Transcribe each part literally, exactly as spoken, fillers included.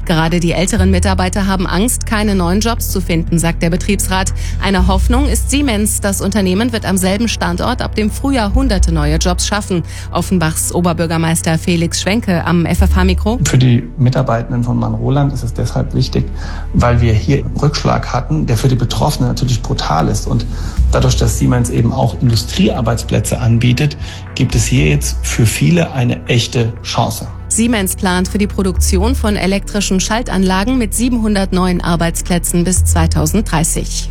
Gerade die älteren Mitarbeiter haben Angst, keine neuen Jobs zu finden, sagt der Betriebsrat. Eine Hoffnung ist Siemens. Das Unternehmen wird am selben Standort ab dem Frühjahr hunderte neue Jobs schaffen. Offenbachs Oberbürgermeister Felix Schwenke am F F H-Mikro. Für die Mitarbeitenden von Manroland ist es deshalb wichtig, weil wir hier einen Rückschlag hatten, der für die Betroffenen natürlich brutal ist. Und dadurch, dass Siemens eben auch Industriearbeitsplätze anbietet, gibt es hier jetzt für viele eine echte Chance. Siemens plant für die Produktion von elektrischen Schaltanlagen mit siebenhundert neuen Arbeitsplätzen bis zweitausenddreißig.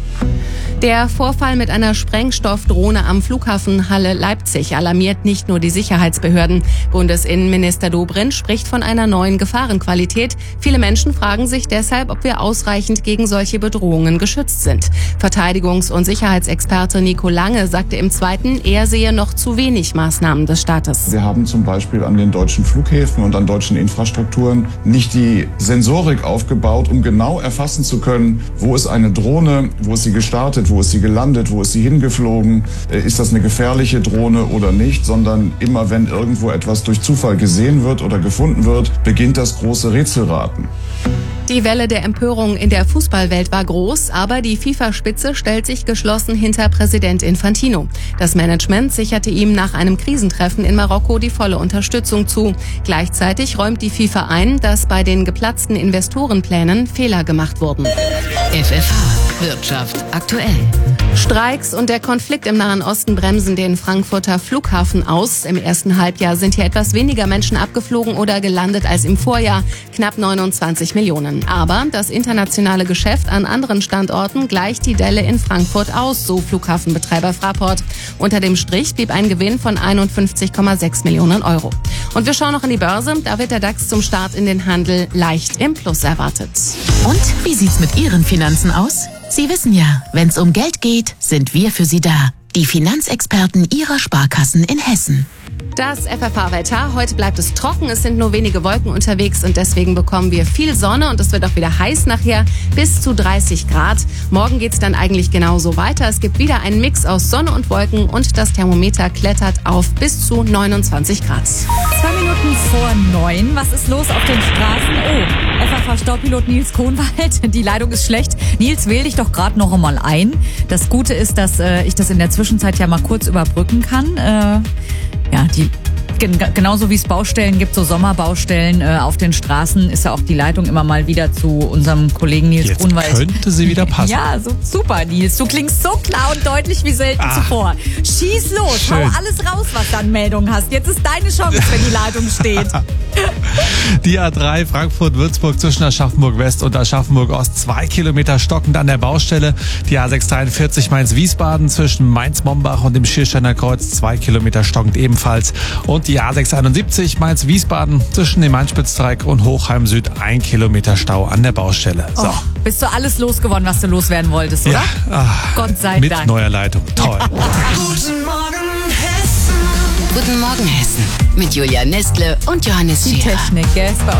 Der Vorfall mit einer Sprengstoffdrohne am Flughafen Halle-Leipzig alarmiert nicht nur die Sicherheitsbehörden. Bundesinnenminister Dobrindt spricht von einer neuen Gefahrenqualität. Viele Menschen fragen sich deshalb, ob wir ausreichend gegen solche Bedrohungen geschützt sind. Verteidigungs- und Sicherheitsexperte Nico Lange sagte im Zweiten, er sehe noch zu wenig Maßnahmen des Staates. Wir haben zum Beispiel an den deutschen Flughäfen und an deutschen Infrastrukturen nicht die Sensorik aufgebaut, um genau erfassen zu können, wo ist eine Drohne, wo ist sie gestartet, wo ist sie gelandet, wo ist sie hingeflogen, ist das eine gefährliche Drohne oder nicht, sondern immer wenn irgendwo etwas durch Zufall gesehen wird oder gefunden wird, beginnt das große Rätselraten. Die Welle der Empörung in der Fußballwelt war groß, aber die FIFA-Spitze stellt sich geschlossen hinter Präsident Infantino. Das Management sicherte ihm nach einem Krisentreffen in Marokko die volle Unterstützung zu. Gleichzeitig räumt die FIFA ein, dass bei den geplatzten Investorenplänen Fehler gemacht wurden. F F H Wirtschaft aktuell. Streiks und der Konflikt im Nahen Osten bremsen den Frankfurter Flughafen aus. Im ersten Halbjahr sind hier etwas weniger Menschen abgeflogen oder gelandet als im Vorjahr, knapp neunundzwanzig Millionen. Aber das internationale Geschäft an anderen Standorten gleicht die Delle in Frankfurt aus, so Flughafenbetreiber Fraport. Unter dem Strich blieb ein Gewinn von einundfünfzig Komma sechs Millionen Euro. Und wir schauen noch an die Börse. Da wird der DAX zum Start in den Handel leicht im Plus erwartet. Und wie sieht's mit Ihren Finanzen aus? Sie wissen ja, wenn's um Geld geht, sind wir für Sie da. Die Finanzexperten Ihrer Sparkassen in Hessen. Das F F H-Wetter. Heute bleibt es trocken, es sind nur wenige Wolken unterwegs und deswegen bekommen wir viel Sonne und es wird auch wieder heiß nachher, bis zu dreißig Grad. Morgen geht's dann eigentlich genauso weiter. Es gibt wieder einen Mix aus Sonne und Wolken und das Thermometer klettert auf bis zu neunundzwanzig Grad. Zwei Minuten vor neun. Was ist los auf den Straßen? Oh, F F H-Staupilot Nils Kohnwald. Die Leitung ist schlecht. Nils, wähl dich doch gerade noch einmal ein. Das Gute ist, dass äh, ich das in der Zwischenzeit ja mal kurz überbrücken kann. Äh, ja, die genauso wie es Baustellen gibt, so Sommerbaustellen äh, auf den Straßen, ist ja auch die Leitung immer mal wieder zu unserem Kollegen Nils Jetzt Grunwald. Könnte sie wieder passen. Ja, so super, Nils. Du klingst so klar und deutlich wie selten Ach, zuvor. Schieß los, schön. hau alles raus, was du an Meldungen hast. Jetzt ist deine Chance, wenn die Leitung steht. Die A drei Frankfurt-Würzburg zwischen Aschaffenburg-West und Aschaffenburg-Ost, zwei Kilometer stockend an der Baustelle. Die A sechs dreiundvierzig Mainz-Wiesbaden zwischen Mainz-Mombach und dem Schiersteiner Kreuz, zwei Kilometer stockend ebenfalls. Und die A sechs einundsiebzig Mainz-Wiesbaden zwischen dem Mainz-Spitzdreieck und Hochheim Süd, ein Kilometer Stau an der Baustelle. So. Oh, bist du alles losgeworden, was du loswerden wolltest, oder? Ja, ach, Gott sei mit Dank. neuer Leitung. Toll. Guten Morgen Hessen. Guten Morgen Hessen. Mit Julia Nestle und Johannes Die Scherer. Technik, gell, ist bei